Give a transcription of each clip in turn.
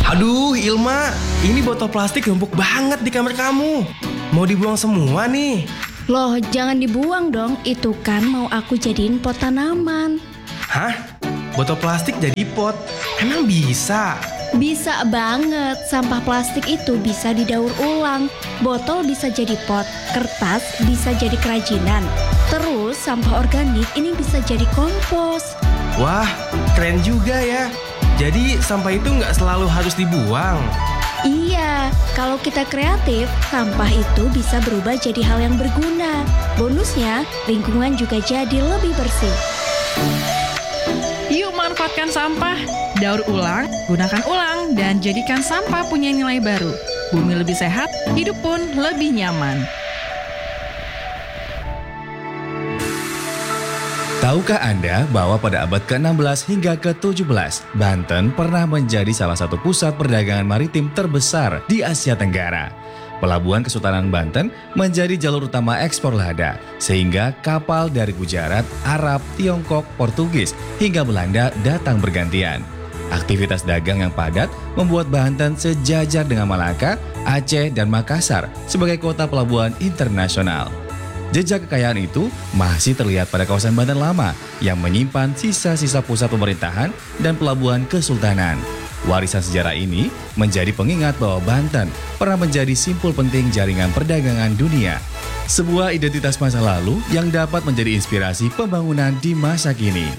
Aduh Ilma, ini botol plastik numpuk banget di kamar kamu. Mau dibuang semua nih. Loh, jangan dibuang dong. Itu kan mau aku jadiin pot tanaman. Hah? Botol plastik jadi pot? Emang bisa? Bisa banget. Sampah plastik itu bisa didaur ulang. Botol bisa jadi pot, kertas bisa jadi kerajinan. Terus sampah organik ini bisa jadi kompos. Wah, keren juga ya. Jadi sampah itu nggak selalu harus dibuang. Iya, kalau kita kreatif, sampah itu bisa berubah jadi hal yang berguna. Bonusnya, lingkungan juga jadi lebih bersih. Yuk manfaatkan sampah, daur ulang, gunakan ulang, dan jadikan sampah punya nilai baru. Bumi lebih sehat, hidup pun lebih nyaman. Tahukah Anda bahwa pada abad ke-16 hingga ke-17, Banten pernah menjadi salah satu pusat perdagangan maritim terbesar di Asia Tenggara. Pelabuhan Kesultanan Banten menjadi jalur utama ekspor lada, sehingga kapal dari Gujarat, Arab, Tiongkok, Portugis, hingga Belanda datang bergantian. Aktivitas dagang yang padat membuat Banten sejajar dengan Malaka, Aceh, dan Makassar sebagai kota pelabuhan internasional. Jejak kekayaan itu masih terlihat pada kawasan Banten Lama yang menyimpan sisa-sisa pusat pemerintahan dan pelabuhan kesultanan. Warisan sejarah ini menjadi pengingat bahwa Banten pernah menjadi simpul penting jaringan perdagangan dunia. Sebuah identitas masa lalu yang dapat menjadi inspirasi pembangunan di masa kini.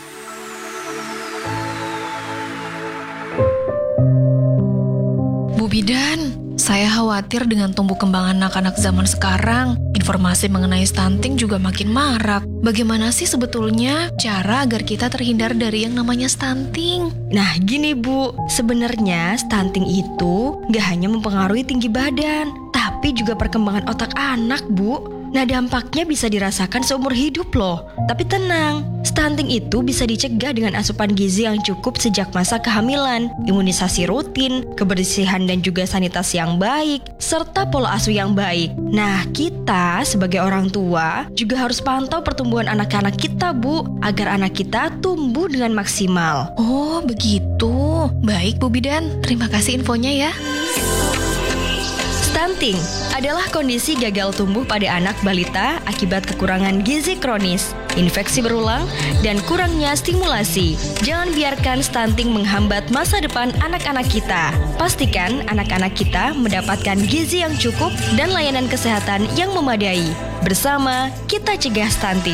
Bu Bidan, saya khawatir dengan tumbuh kembang anak-anak zaman sekarang. Informasi mengenai stunting juga makin marak. Bagaimana sih sebetulnya cara agar kita terhindar dari yang namanya stunting? Nah gini Bu, sebenarnya stunting itu gak hanya mempengaruhi tinggi badan, tapi juga perkembangan otak anak Bu. Nah dampaknya bisa dirasakan seumur hidup loh. Tapi tenang, stunting itu bisa dicegah dengan asupan gizi yang cukup sejak masa kehamilan, imunisasi rutin, kebersihan dan juga sanitasi yang baik, serta pola asuh yang baik. Nah kita sebagai orang tua juga harus pantau pertumbuhan anak-anak kita Bu, agar anak kita tumbuh dengan maksimal. Oh begitu. Baik Bu Bidan, terima kasih infonya ya. Stunting adalah kondisi gagal tumbuh pada anak balita akibat kekurangan gizi kronis, infeksi berulang, dan kurangnya stimulasi. Jangan biarkan stunting menghambat masa depan anak-anak kita. Pastikan anak-anak kita mendapatkan gizi yang cukup dan layanan kesehatan yang memadai. Bersama, kita cegah stunting.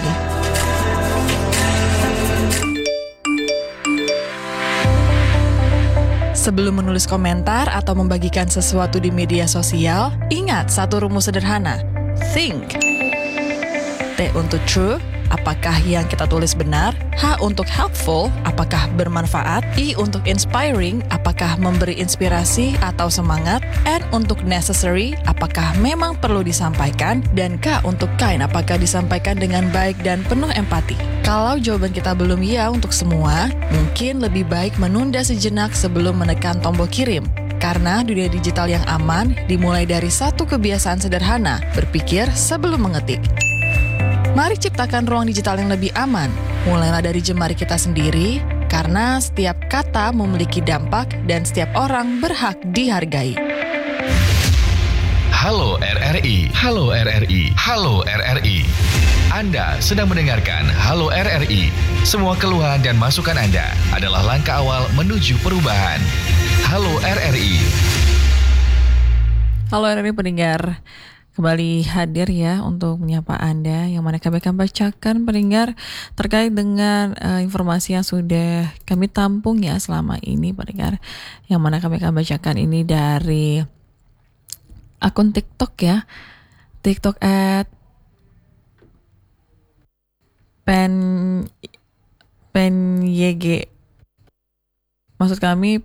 Sebelum menulis komentar atau membagikan sesuatu di media sosial, ingat satu rumus sederhana. Think. T untuk true, apakah yang kita tulis benar? H untuk helpful, apakah bermanfaat? I untuk inspiring, apakah memberi inspirasi atau semangat? N untuk necessary, apakah memang perlu disampaikan? Dan K untuk kind, apakah disampaikan dengan baik dan penuh empati? Kalau jawaban kita belum ya untuk semua, mungkin lebih baik menunda sejenak sebelum menekan tombol kirim. Karena dunia digital yang aman dimulai dari satu kebiasaan sederhana, berpikir sebelum mengetik. Mari ciptakan ruang digital yang lebih aman. Mulailah dari jemari kita sendiri, karena setiap kata memiliki dampak dan setiap orang berhak dihargai. Halo RRI, Halo RRI, Halo RRI. Anda sedang mendengarkan Halo RRI. Semua keluhan dan masukan Anda adalah langkah awal menuju perubahan. Halo RRI. Halo RRI pendengar, kembali hadir ya untuk menyapa Anda yang mana kami akan bacakan pendengar terkait dengan informasi yang sudah kami tampung ya selama ini pendengar. Yang mana kami akan bacakan ini dari akun TikTok ya. TikTok @PenYG. Maksud kami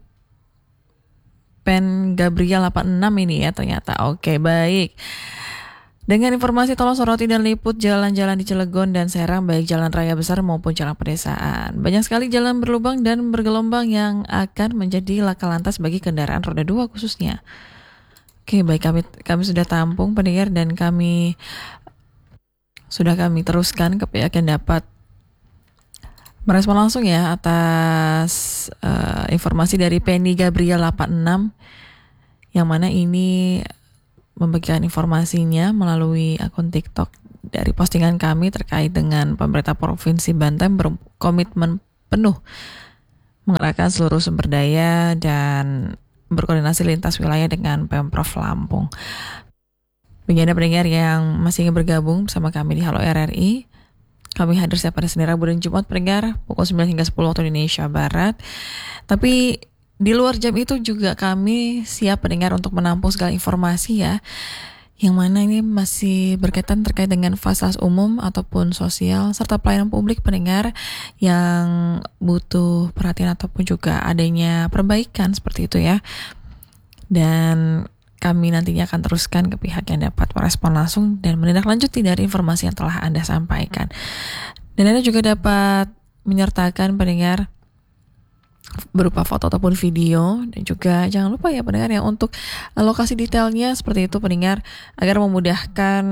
Pen Gabriel 86 ini ya ternyata. Oke, baik. Dengan informasi tolong soroti dan liput jalan-jalan di Cilegon dan Serang, baik jalan raya besar maupun jalan pedesaan. Banyak sekali jalan berlubang dan bergelombang yang akan menjadi laka lantas bagi kendaraan roda 2 khususnya. Oke, baik, kami sudah tampung pendengar dan kami teruskan ke pihak yang dapat Merespon langsung ya atas informasi dari Penny Gabriel 86 yang mana ini membagikan informasinya melalui akun TikTok dari postingan kami terkait dengan pemerintah Provinsi Banten berkomitmen penuh mengerahkan seluruh sumber daya dan berkoordinasi lintas wilayah dengan Pemprov Lampung. Bagi Anda pendengar yang masih ingin bergabung bersama kami di Halo RRI, kami hadir setiap pada Senin, Rabu, dan Jumat pendengar pukul 9 hingga 10 waktu Indonesia Barat. Tapi di luar jam itu juga kami siap pendengar untuk menampung segala informasi ya, yang mana ini masih berkaitan terkait dengan fasilitas umum ataupun sosial serta pelayanan publik pendengar yang butuh perhatian ataupun juga adanya perbaikan seperti itu ya. Dan kami nantinya akan teruskan ke pihak yang dapat merespon langsung dan menindaklanjuti dari informasi yang telah Anda sampaikan. Dan Anda juga dapat menyertakan pendengar berupa foto ataupun video, dan juga jangan lupa ya pendengar ya untuk lokasi detailnya seperti itu pendengar, agar memudahkan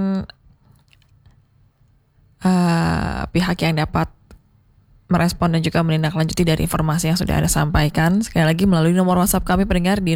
pihak yang dapat merespon dan juga menindaklanjuti dari informasi yang sudah Anda sampaikan. Sekali lagi melalui nomor WhatsApp kami pendengar di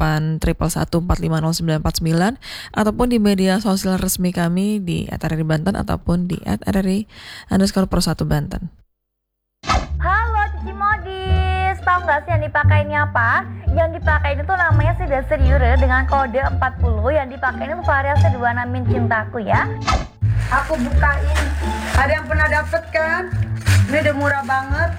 0811145949 ataupun di media sosial resmi kami di @RRI Banten ataupun di @RRI_Pro1Banten. Halo Cici Modis, tahu nggak sih yang dipakai ini apa? Yang dipakai itu namanya Sider Seriure dengan kode 40. Yang dipakai itu variasi 26 min cintaku ya. Aku bukain. Ada yang pernah dapet kan? Ini udah murah banget.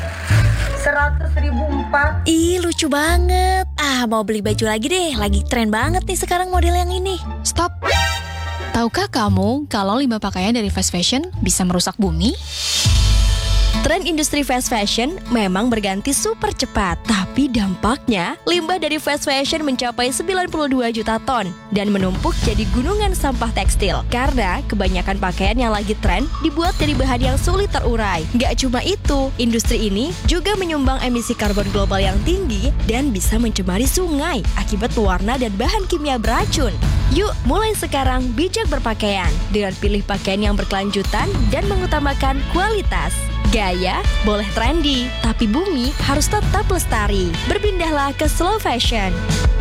100.004. Ih, lucu banget. Mau beli baju lagi deh. Lagi tren banget nih sekarang model yang ini. Stop. Tahukah kamu kalau limbah pakaian dari fast fashion bisa merusak bumi? Tren industri fast fashion memang berganti super cepat, tapi dampaknya limbah dari fast fashion mencapai 92 juta ton dan menumpuk jadi gunungan sampah tekstil karena kebanyakan pakaian yang lagi tren dibuat dari bahan yang sulit terurai. Gak cuma itu, industri ini juga menyumbang emisi karbon global yang tinggi dan bisa mencemari sungai akibat pewarna dan bahan kimia beracun. Yuk, mulai sekarang bijak berpakaian dengan pilih pakaian yang berkelanjutan dan mengutamakan kualitas. Gaya boleh trendy, tapi bumi harus tetap lestari. Berpindahlah ke slow fashion.